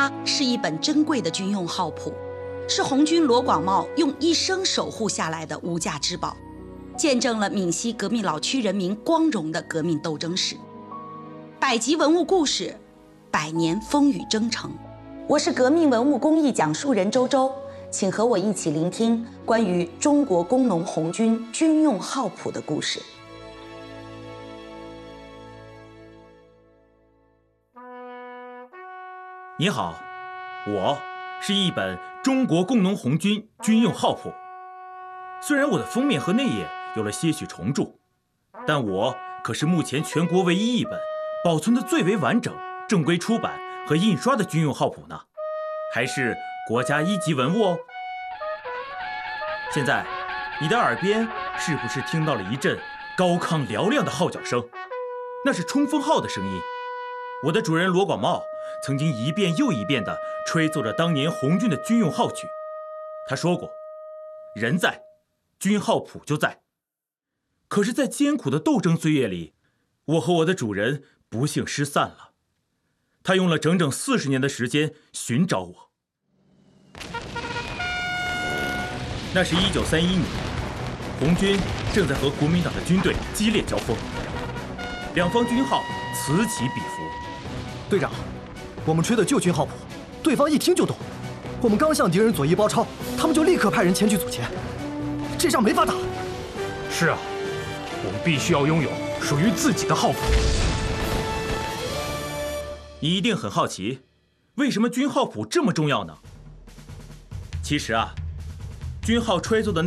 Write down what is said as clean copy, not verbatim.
它是一本珍贵的军用号谱，是红军罗广茂用一生守护下来的无价之宝，见证了闽西革命老区人民光荣的革命斗争史。百集文物故事，百年风雨征程。我是革命文物工艺讲述人周周，请和我一起聆听关于中国工农红军军用号谱的故事。 你好，我是一本中国工农红军军用号谱。虽然我的封面和内页有了些许重铸，但我可是目前全国唯一一本保存的最为完整、正规出版和印刷的军用号谱呢，还是国家1级文物哦。现在，你的耳边是不是听到了一阵高亢嘹亮的号角声？那是冲锋号的声音。我的主人罗广茂曾经一遍又一遍地吹奏着当年红军的军用号曲。他说过，人在，军号谱就在。可是在艰苦的斗争岁月里，我和我的主人不幸失散了。他用了整整40年的时间寻找我。那是1931年，红军正在和国民党的军队激烈交锋，两方军号此起彼伏。 队长，我们吹的旧军号谱，对方一听就懂。我们刚向敌人左翼包抄，他们就立刻派人前去阻截，这仗没法打。 是啊，我们必须要拥有属于自己的号谱。 你一定很好奇，为什么军号谱这么重要呢？其实啊，军号吹奏的